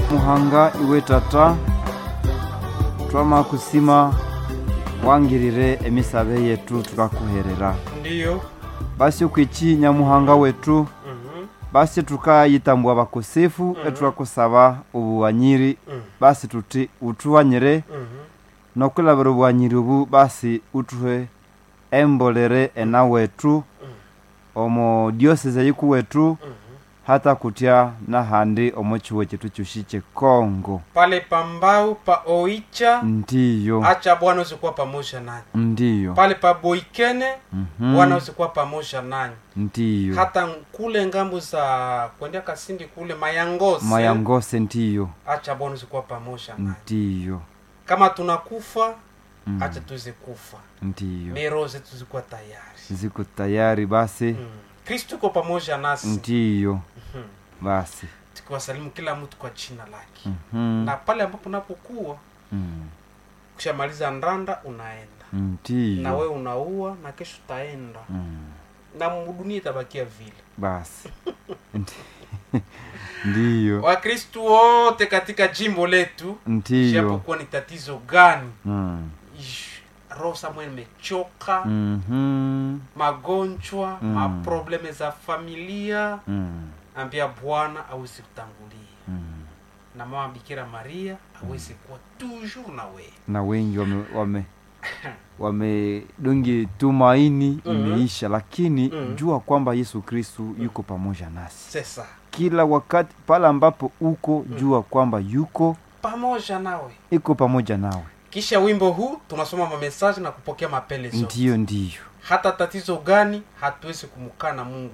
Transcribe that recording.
muhanga iwe tata twama kusima wangirire emisabe yetu tukakuherera. Ndiyo. Basi ukwichi nyamuhanga wetu basi tukayitambwa bakosefu tukakusaba ubuwanyiri basi tuti utuwanyire nokulabira ubuwanyiri ubu basi utuhe embolere ena wetu omo diocese yiku wetu hata kutia na handi omochiwe chetu chushiche Kongo pale pambau pa Oicha. Ndiyo. Acha Bwana usikuwa pamoja nanyi. Ndiyo. Pale pa Boikene Bwana usikuwa pamoja nanyi. Ndiyo. Hata kule ngambo za kwenda Kasindi kule Mayangose. Ndiyo. Acha Bwana usikuwa pamoja nanyi. Ndiyo. Kama tunakufa acha tuweze kufa. Ndiyo. Mero zetu zikuwa tayari. Ziko tayari basi. Kristo yuko pamoja nasi. Ndiyo. Basi tukiwasalimu kila mtu kwa jina lake. Na pale ambapo unapokuwa kushamaliza ndanda unaenda. Ndiyo. Na wewe unaua na kesho utaenda. Na dunia itabakia vile. Basi. Ndiyo. Wakristo wote katika jimbo letu, ndiyo, japokuwa ni tatizo gani, roho Samuel mechoka, magonjwa, maprobleme za familia, ambia Bwana aweze kutangulia. Na mama Bikira Maria aweze kuwa toujours na wewe. Na wengi wamedungi tumaini imeisha, lakini jua kwamba Yesu Kristo yuko pamoja nasi. Sasa kila wakati pala ambapo uko jua kwamba yuko pamoja nawe. Iko pamoja nawe. Kisha wimbo huu tunasoma message na kupokea mapele zote. Ndiyo. Hata tatizo gani hatuwezi kumkana Mungu.